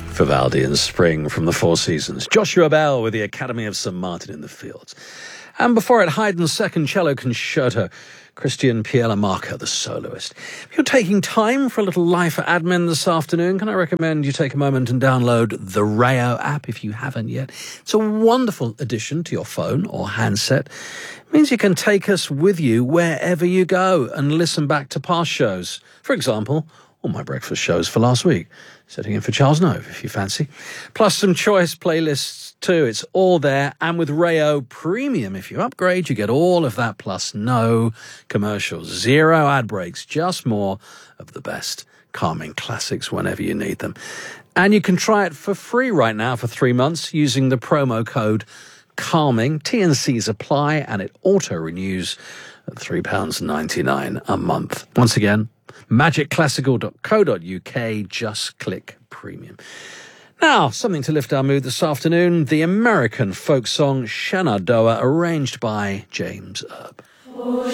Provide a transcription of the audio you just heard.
Vivaldi and Spring from the Four Seasons. Joshua Bell with the Academy of St. Martin in the Fields. And before it, Haydn's Second Cello Concerto, Christian Pielamarca, the soloist. If you're taking time for a little life admin this afternoon, can I recommend you take a moment and download the Rayo app if you haven't yet? It's a wonderful addition to your phone or handset. It means you can take us with you wherever you go and listen back to past shows. For example, all my breakfast shows for last week. Setting in for Charles Nove, if you fancy. Plus some choice playlists too. It's all there. And with Rayo Premium, if you upgrade, you get all of that plus no commercials. Zero ad breaks. Just more of the best calming classics whenever you need them. And you can try it for free right now for 3 months using the promo code CALMING. T&Cs apply and it auto-renews at £3.99 a month. Once again, magicclassical.co.uk, just click premium. Now, something to lift our mood this afternoon, the American folk song Shenandoah, arranged by James Erb.